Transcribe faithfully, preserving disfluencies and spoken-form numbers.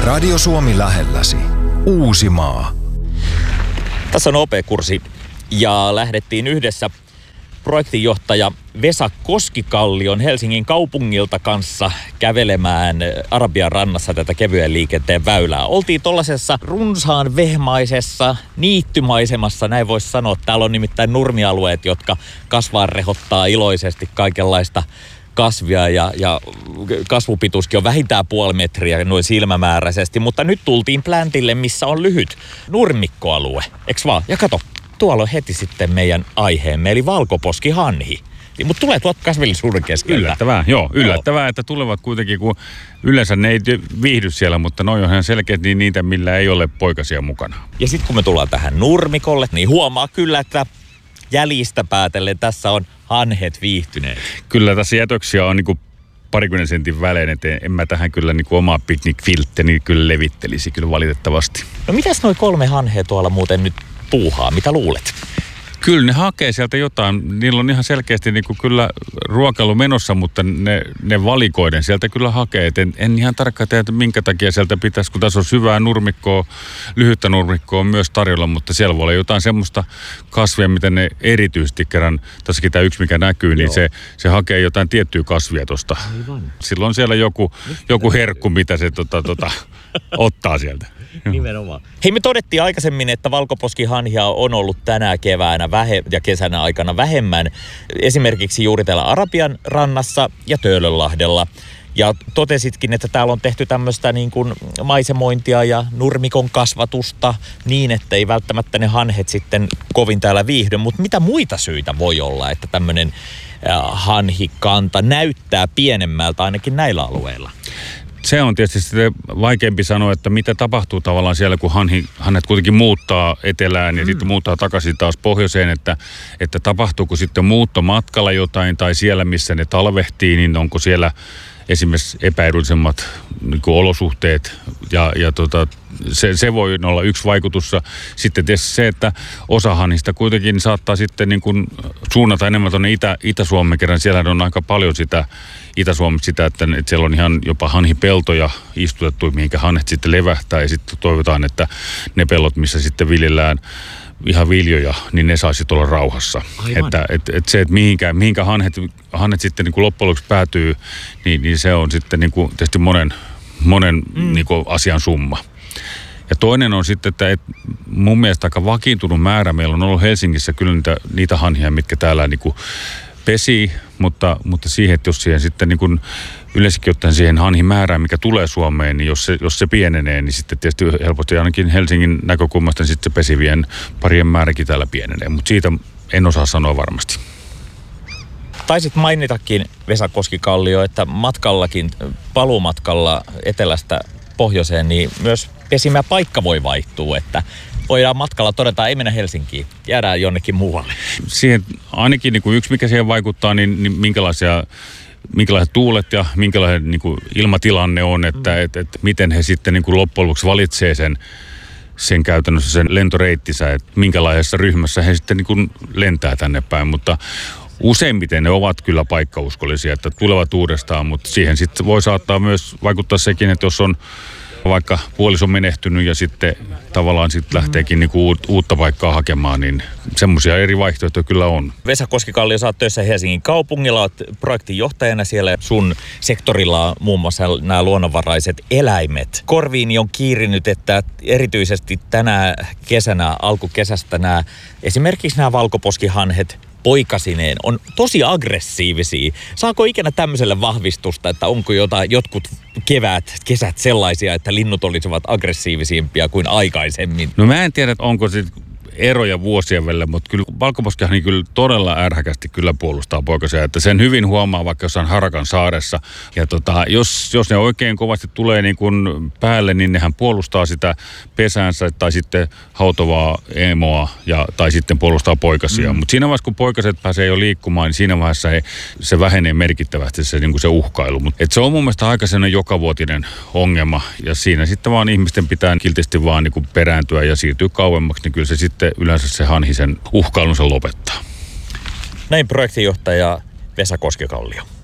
Radio Suomi lähelläsi. Uusimaa. Tässä on O P-kurssi ja lähdettiin yhdessä projektinjohtaja Vesa Koskikallion Helsingin kaupungilta kanssa kävelemään Arabian rannassa tätä kevyen liikenteen väylää. Oltiin tuollaisessa runsaan vehmaisessa niittymaisemassa, näin voisi sanoa. Täällä on nimittäin nurmialueet, jotka kasvaa rehottaa iloisesti kaikenlaista kasvia ja, ja kasvupituuskin on vähintään puoli metriä noin silmämääräisesti. Mutta nyt tultiin pläntille, missä on lyhyt nurmikkoalue. Eks vaan? Ja kato, tuolla on heti sitten meidän aiheemme, eli valkoposkihanhi. Mutta tulee tuolta kasvillisuuden keskeltä. Yllättävää, joo. Yllättävää, että tulevat kuitenkin, kun yleensä ne ei viihdy siellä, mutta noi on ihan selkeästi niitä, millä ei ole poikasia mukana. Ja sitten kun me tullaan tähän nurmikolle, niin huomaa kyllä, että jäljistä päätellen tässä on hanhet viihtyneet. Kyllä tässä jätöksiä on niinku parikymmenen sentin välein, että en mä tähän kyllä niinku omaa piknikviltteni kyllä levittelisi kyllä valitettavasti. No mitäs noi kolme hanhea tuolla muuten nyt puuhaa, mitä luulet? Kyllä ne hakee sieltä jotain. Niillä on ihan selkeästi niin kuin kyllä ruokailu menossa, mutta ne, ne valikoiden sieltä kyllä hakee. Et en, en ihan tarkkaan tiedä, että minkä takia sieltä pitäisi, kun tässä on syvää nurmikkoa, lyhyttä nurmikkoa myös tarjolla, mutta siellä voi olla jotain semmoista kasvia, mitä ne erityisesti kerran, tässäkin tämä yksi mikä näkyy, niin se, se hakee jotain tiettyä kasvia tuosta. Silloin on siellä joku, joku herkku, mitä se tota, tota, ottaa sieltä. Nimenomaan. Hei, me todettiin aikaisemmin, että valkoposkihanhia on ollut tänä keväänä vähe- ja kesänä aikana vähemmän. Esimerkiksi juuri täällä Arabian rannassa ja Töölönlahdella. Ja totesitkin, että täällä on tehty tämmöistä niin kuin maisemointia ja nurmikon kasvatusta niin, että ei välttämättä ne hanhet sitten kovin täällä viihdy. Mutta mitä muita syitä voi olla, että tämmöinen hanhikanta näyttää pienemmältä ainakin näillä alueilla? Se on tietysti sitten vaikeampi sanoa, että mitä tapahtuu tavallaan siellä, kun hanhi, hanhet kuitenkin muuttaa etelään ja mm. sitten muuttaa takaisin taas pohjoiseen, että, että tapahtuuko sitten muuttomatkalla jotain tai siellä, missä ne talvehtii, niin onko siellä esimerkiksi epäedullisemmat niin kuin olosuhteet ja, ja tota, se, se voi olla yksi vaikutus. Sitten tietysti se, että osa hanhista kuitenkin saattaa sitten niin kuin suunnata enemmän tuonne Itä, Itä-Suomeen, kerran siellä on aika paljon sitä Itä-Suomessa sitä, että, että siellä on ihan jopa hanhipeltoja istutettu, mihinkä hanhet sitten levähtää ja sitten toivotaan, että ne pellot, missä sitten viljellään ihan viljoja, niin ne saisi olla rauhassa. Että et, et se, että mihinkä, mihinkä hanhet, hanhet sitten niin kuin loppujen lopuksi päätyy, niin, niin se on sitten niin kuin tietysti monen, monen mm. niin kuin asian summa. Ja toinen on sitten, että et mun mielestä aika vakiintunut määrä meillä on ollut Helsingissä kyllä niitä, niitä hanhia, mitkä täällä niin kuin pesii, mutta, mutta siihen, että jos siihen sitten niin kuin yleensäkin ottaen siihen hanhimäärään, mikä tulee Suomeen, niin jos se, jos se pienenee, niin sitten tietysti helposti ainakin Helsingin näkökulmasta niin sitten se pesivien parien määräkin täällä pienenee, mutta siitä en osaa sanoa varmasti. Taisit mainitakin, Vesa Koskikallio, että matkallakin, paluumatkalla etelästä pohjoiseen, niin myös pesimäpaikka voi vaihtua, että voidaan matkalla todeta, ei mennä Helsinkiin, jäädään jonnekin muualle. Siihen ainakin niin kuin yksi, mikä siihen vaikuttaa, niin, niin minkälaisia, minkälaiset tuulet ja minkälainen niin kuin ilmatilanne on, että mm. et, et miten he sitten niin kuin loppujen lopuksi valitsee sen, sen käytännössä sen lentoreittinsä, että minkälaisessa ryhmässä he sitten niin kuin lentää tänne päin, mutta useimmiten ne ovat kyllä paikkauskollisia, että tulevat uudestaan, mutta siihen sitten voi saattaa myös vaikuttaa sekin, että jos on vaikka puoliso on menehtynyt ja sitten tavallaan sitten lähteekin niinku uutta paikkaa hakemaan, niin semmoisia eri vaihtoehtoja kyllä on. Vesa Koskikallio, sä oot töissä Helsingin kaupungilla, oot projektinjohtajana siellä. Sun sektorilla on muun muassa nämä luonnonvaraiset eläimet. Korviini on kiirinyt, että erityisesti tänä kesänä, alkukesästä nämä, esimerkiksi nämä valkoposkihanhet poikasineen on tosi aggressiivisia. Saako ikinä tämmöiselle vahvistusta, että onko jotain, jotkut kevät, kesät sellaisia, että linnut olisivat aggressiivisimpia kuin aikaisemmin? No mä en tiedä, onko se eroja vuosien välillä, mutta kyllä valkoposkihanhi kyllä todella ärhäkästi kyllä puolustaa poikasia, että sen hyvin huomaa vaikka jossain Harakan saaressa. Ja tota, jos, jos ne oikein kovasti tulee niin kuin päälle, niin nehän puolustaa sitä pesäänsä tai sitten hautovaa emoa ja, tai sitten puolustaa poikasia. Mm. Mutta siinä vaiheessa, kun poikaset pääsee jo liikkumaan, niin siinä vaiheessa he, se vähenee merkittävästi se, niin kuin se uhkailu. Mut, et se on mun mielestä aika sellainen jokavuotinen ongelma ja siinä sitten vaan ihmisten pitää kiltisti vaan niin kuin perääntyä ja siirtyä kauemmaksi, niin kyllä se sitten yleensä se hanhi sen uhkailunsa lopettaa. Näin projektinjohtaja Vesa Koskikallio.